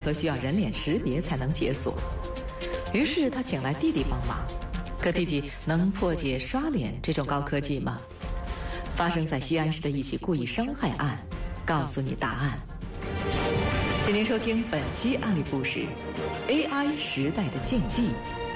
头需要人脸识别才能解锁。于是他请来弟弟帮忙，可弟弟能破解刷脸这种高科技吗？发生在西安市的一起故意伤害案，告诉你答案。请您收听本期案例故事：AI 时代的禁忌